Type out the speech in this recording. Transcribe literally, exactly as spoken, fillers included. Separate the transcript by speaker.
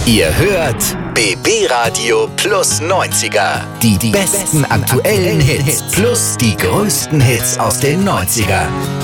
Speaker 1: Ihr hört B B Radio Plus neunziger. Die, die besten aktuellen Hits plus die größten Hits aus den neunzigern.